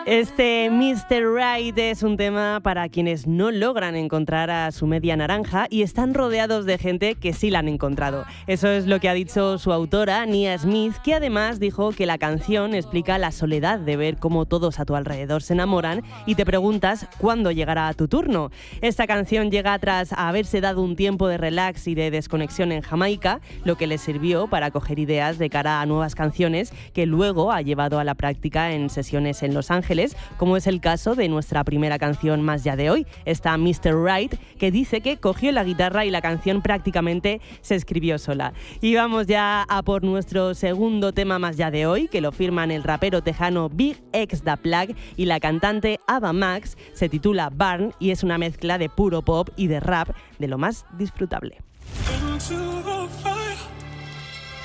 Este Mr. Right es un tema para quienes no logran encontrar a su media naranja y están rodeados de gente que sí la han encontrado. Eso es lo que ha dicho su autora, Nia Smith, que además dijo que la canción explica la soledad de ver cómo todos a tu alrededor se enamoran y te preguntas cuándo llegará tu turno. Esta canción llega tras haberse dado un tiempo de relax y de desconexión en Jamaica, lo que le sirvió para coger ideas de cara a nuevas canciones que luego ha llevado a la práctica en sesiones en Los Ángeles, como es el caso de nuestra primera canción más ya de hoy, esta Mr. Right, que dice que cogió la guitarra y la canción prácticamente se escribió sola. Y vamos ya a por nuestro segundo tema más ya de hoy, que lo firman el rapero tejano Big X Da Plug y la cantante Ava Max. Se titula Burn y es una mezcla de puro pop y de rap de lo más disfrutable. Into the fire.